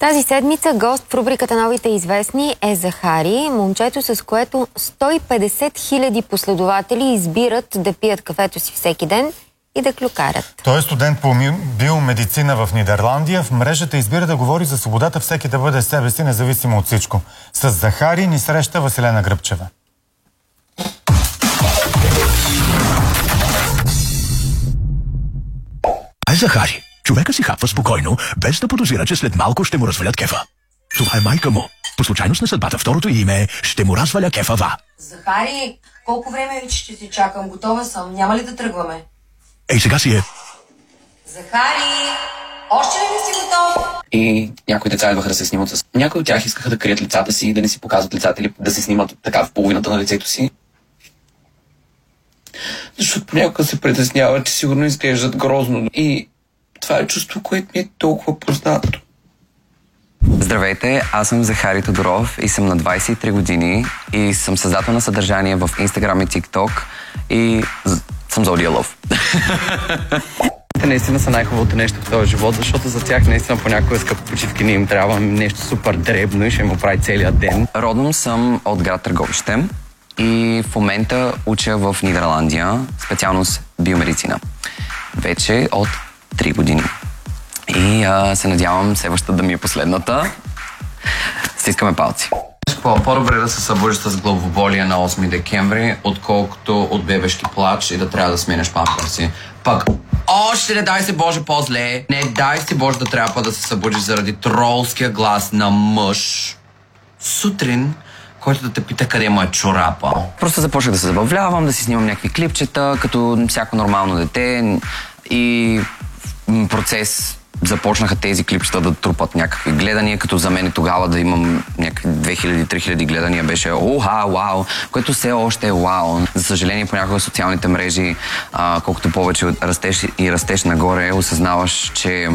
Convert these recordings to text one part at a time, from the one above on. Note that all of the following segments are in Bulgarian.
Тази седмица гост в рубриката Новите известни е Захари, момчето, с което 150 000 последователи избират да пият кафето си всеки ден и да клюкарят. Той е студент по биомедицина в Нидерландия. В мрежата избира да говори за свободата всеки да бъде себе си, независимо от всичко. С Захари ни среща Василена Гръбчева. Захари. Човека си хапва спокойно, без да подозира, че след малко ще му развалят кефа. Това е майка му. По случайност на съдбата второто име е «Ще му разваля кефа-ва». Захари, колко време вече ще ти чакам? Готова съм. Няма ли да тръгваме? Ей, сега си е. Захари, още ли не си готов? И някои деца идваха да се снимат с... Някои от тях искаха да крият лицата си, да не си показват лицата или да се снимат така в половината на лицето си. Защото понякога се притесняват, че сигурно изглеждат грозно. И това е чувство, което ми е толкова познато. Здравейте, аз съм Захари Тодоров и съм на 23 години и съм създател на съдържание в Instagram и TikTok и съм Зодия Лъв. Те наистина са най-хубавото нещо в този живот, защото за тях наистина понякога скъпи почивки не им трябва нещо супер дребно и ще му прави целият ден. Родом съм от град Търговище и в момента уча в Нидерландия, специалност биомедицина. Вече от 3 години. И се надявам следващата да ми е последната. Стискаме палци. По-добре да се събудиш с главоболие на 8 декември, отколкото от бебешки плач и да трябва да сменеш памперси. Пък, още не дай се Боже по-зле, не дай се Боже да трябва да се събудиш заради тролския глас на мъж сутрин, който да те пита къде му е чорапа. Просто започнах да се забавлявам, да си снимам някакви клипчета, като всяко нормално дете и процес започнаха тези клипчета да трупат някакви гледания, като за мен тогава да имам някакви 2000-3000 гледания беше вау, което все още е вау. За съжаление, понякога социалните мрежи, колкото повече растеш нагоре, осъзнаваш, че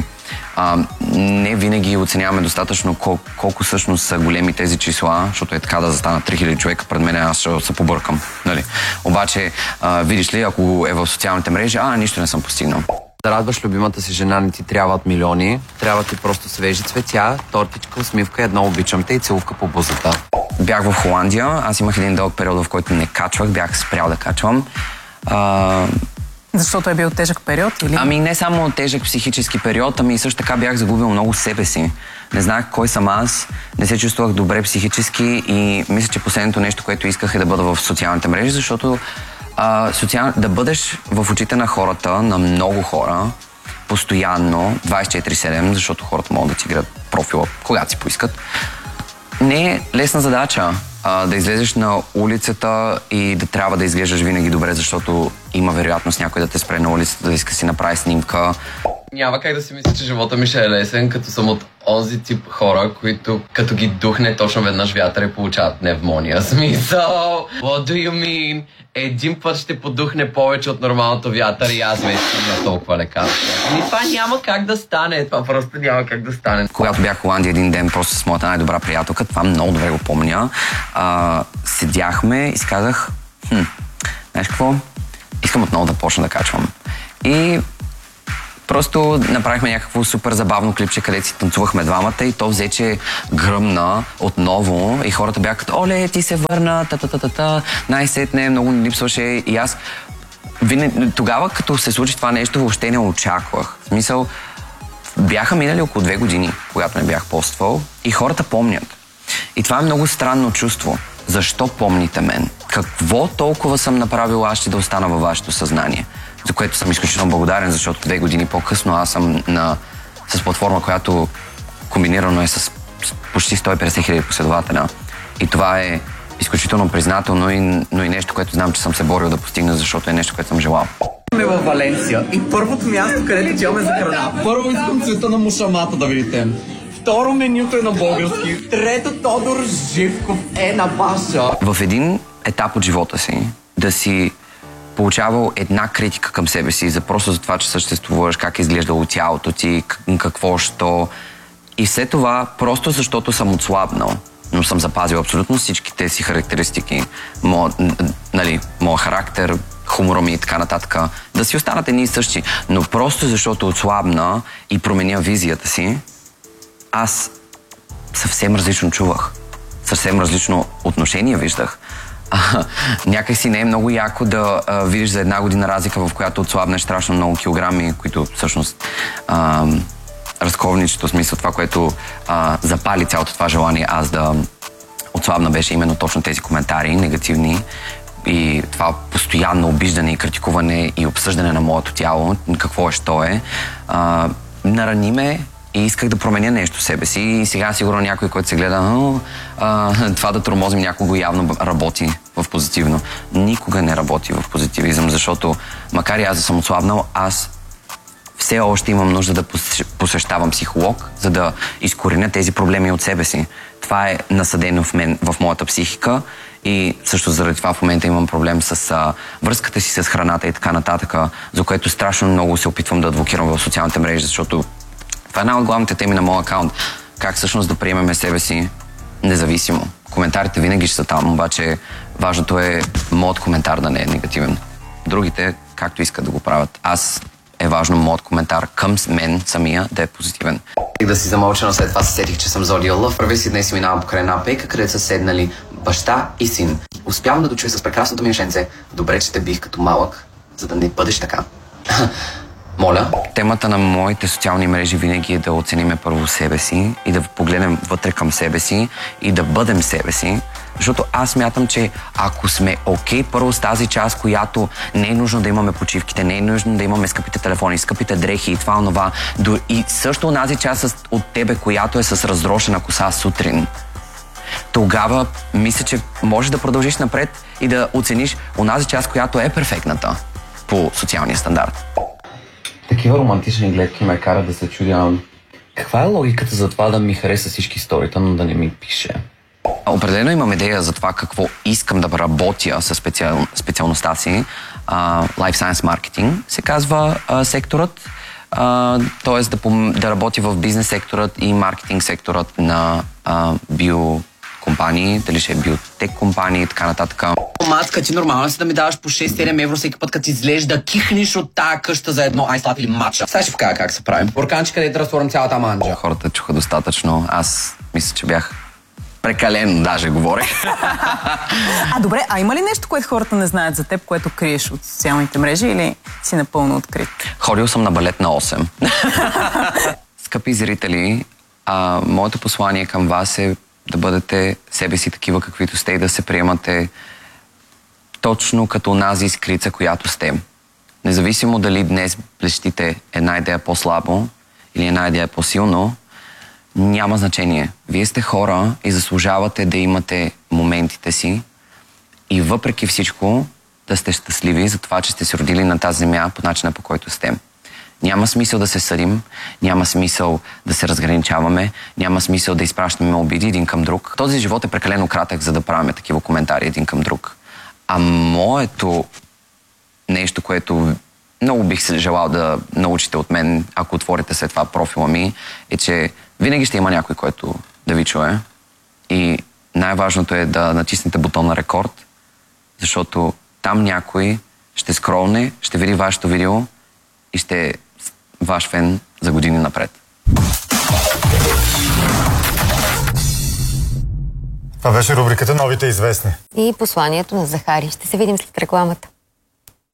не винаги оценяваме достатъчно колко всъщност са големи тези числа, защото е така да застанат 3000 човека пред мен, аз ще се побъркам. Нали? Обаче, видиш ли, ако е в социалните мрежи, нищо не съм постигнал. Да радваш любимата си жена не ти трябват милиони, трябва ти просто свежи цветя, тортичка, усмивка, едно обичам те и целувка по бузата. Бях в Холандия, аз имах един дълъг период, в който не качвах, бях спрял да качвам. Защото е бил тежък период или? Ами не само тежък психически период, ами също така бях загубил много себе си. Не знаех кой съм аз, не се чувствах добре психически и мисля, че последното нещо, което исках е да бъда в социалните мрежи, защото да бъдеш в очите на хората, на много хора, постоянно, 24/7, защото хората могат да ти играят профила, когато си поискат, не е лесна задача да излезеш на улицата и да трябва да изглеждаш винаги добре, защото има вероятност някой да те спре на улицата, да иска си направи снимка. Няма как да си мисля, че живота ми ще е лесен, като съм от онзи тип хора, които като ги духне точно веднъж вятър и получават пневмония. Смисъл, what do you mean? Един път ще подухне повече от нормалното вятър и аз вече имам толкова лекарства. И това няма как да стане, това просто няма как да стане. Когато бях в Холандия един ден, просто с моята най-добра приятелка, това много добре го помня, седяхме и си казах, знаеш какво? Искам отново да почна да качвам. И просто направихме някакво супер забавно клипче, където си танцувахме двамата и то взе, че гръмна отново и хората бяха като, оле, ти се върна, най-сетне, много ни липсваше и аз тогава, като се случи това нещо, въобще не очаквах. В смисъл, бяха минали около 2 години, когато не бях поствал и хората помнят. И това е много странно чувство. Защо помните мен? Какво толкова съм направил аз, ще да остана във вашето съзнание? За което съм изключително благодарен, защото 2 години по-късно аз съм с платформа, която комбинирано е с почти 150 000 последователя. И това е изключително признателно, но и нещо, което знам, че съм се борил да постигна, защото е нещо, което съм желал. Сме във Валенсия и първото място, където отиваме за храна. Първо искам цвета на мушамата да видите. Второ, менюто е на български. Трето, Тодор Живков е на баша. В един етап от живота си да си получавал една критика към себе си, просто за това, че съществуваш, как е изглеждало тялото ти, какво, що. И след това, просто защото съм отслабнал, но съм запазил абсолютно всичките си характеристики, моят характер, хумора ми и така нататък, да си останат едни и същи. Но просто защото отслабна и променя визията си, аз съвсем различно чувах. Съвсем различно отношение виждах. Някак си не е много яко да видиш за една година разлика, в която отслабнеш страшно много килограми, които всъщност разковничето, в смисъл това, което запали цялото това желание аз да отслабна, беше именно точно тези коментари, негативни, и това постоянно обиждане и критикуване и обсъждане на моето тяло, какво е, що е. Нарани ме и исках да променя нещо в себе си, и сега сигурно някой, който се гледа, това да тормозим някого явно работи в позитивно. Никога не работи в позитивизъм, защото макар и аз да съм отслабнал, аз все още имам нужда да посещавам психолог, за да изкореня тези проблеми от себе си. Това е насъдено в мен, в моята психика, и също заради това в момента имам проблем с връзката си с храната и така нататък, за което страшно много се опитвам да адвокирам в социалните мрежи, защото това е една от главните теми на моя акаунт. Как всъщност да приемеме себе си независимо. Коментарите винаги ще са там, обаче важното е моят коментар да не е негативен. Другите, както искат да го правят. Аз е важно моят коментар към мен самия да е позитивен. Да си замълча, но след това се сетих, че съм зодия Лъв. Първи си днес минавам покрай една пейка, където са седнали баща и син. Успявам да дочуя с прекрасното ми женце. Добре, че те бих като малък, за да не бъдеш така. Моля. Темата на моите социални мрежи винаги е да оцениме първо себе си и да погледнем вътре към себе си и да бъдем себе си. Защото аз смятам, че ако сме окей, първо с тази част, която не е нужно да имаме почивките, не е нужно да имаме скъпите телефони, скъпите дрехи и това, онова, и също онази част от тебе, която е с разрошена коса сутрин, тогава мисля, че можеш да продължиш напред и да оцениш онази част, която е перфектната по социалния стандарт. Такива романтични гледки ме карат да се чудя каква е логиката за това да ми хареса всички сторита, но да не ми пише. Определено имам идея за това какво искам да работя със специалността си. Life Science Marketing се казва секторът. Т.е. да работя в бизнес секторът и маркетинг секторът на биокомпании, дали ще е биотек компании и така нататък. Мацка, ти нормално си да ми даваш по 6-7 евро всеки път, като излезеш да кихнеш от тая къща за едно айслат или матча. Сега ще покажа как се правим. Бурканче, къде да разтворим цялата манджа. Хората чуха достатъчно. Аз мисля, че бях прекалено, даже говорех. Добре, има ли нещо, което хората не знаят за теб, което криеш от социалните мрежи, или си напълно открит? Ходил съм на балет на 8. Скъпи зрители, моето послание към вас е да бъдете себе си такива, каквито сте, и да се приемате точно като онази искрица, която сте. Независимо дали днес блещите една идея по-слабо или една идея по-силно, няма значение. Вие сте хора и заслужавате да имате моментите си и въпреки всичко да сте щастливи за това, че сте се родили на тази земя по начина, по който сте. Няма смисъл да се съдим, няма смисъл да се разграничаваме, няма смисъл да изпращаме обиди един към друг. Този живот е прекалено кратък, за да правим такива коментари един към друг. А моето нещо, което много бих се желал да научите от мен, ако отворите след това профила ми, е, че винаги ще има някой, който да ви чуе. И най-важното е да натиснете бутона рекорд, защото там някой ще скролне, ще види вашето видео и ще е ваш фен за години напред. Това беше рубриката "Новите известни". И посланието на Захари. Ще се видим след рекламата.